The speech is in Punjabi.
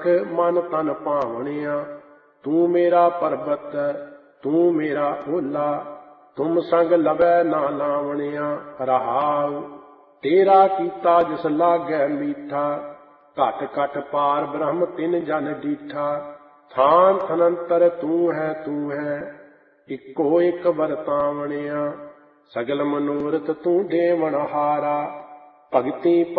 ਨਾਨਕ ਮਨ ਤਨ ਭਾਵਣਿਆ। ਤੂੰ ਮੇਰਾ ਪਰਬਤ ਤੂੰ ਮੇਰਾ ਓਲਾ, ਤੁਮ ਸੰਗ ਲਵੈ ਨਾ ਲਾਵਣਿਆ। ਰਹਾਉ ਤੇਰਾ ਕੀਤਾ ਜਿਸ ਲਾਗੈ ਮੀਠਾ, ਘਟ ਘਟ ਪਾਰ ਬ੍ਰਹਮ ਤਿਨ ਜਨ ਡੀਠਾ। ਥਾਨ ਥਨੰਤਰ ਤੂੰ ਹੈ ਇੱਕੋ ਇੱਕ ਵਰਤਾਵਣਿਆ। ਸਗਲ ਮਨੋਰਥ ਤੂੰ ਦੇਵਨ ਹਾਰਾ, ਭਗਤੀ